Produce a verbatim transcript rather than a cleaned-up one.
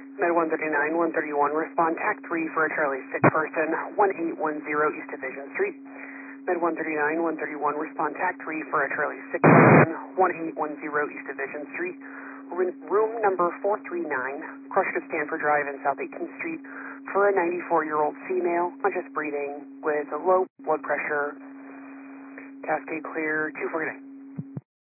Med one thirty-nine, one thirty-one, respond TAC three for a Charlie six person, one eight one zero East Division Street. Med one thirty-nine, one thirty-one, respond TAC three for a Charlie six person, one eight one zero East Division Street. Room room number four three nine, crushed at Stanford Drive in South eighteenth Street for a ninety-four-year-old female, conscious breathing with a low blood pressure, Cascade clear, two forty-nine.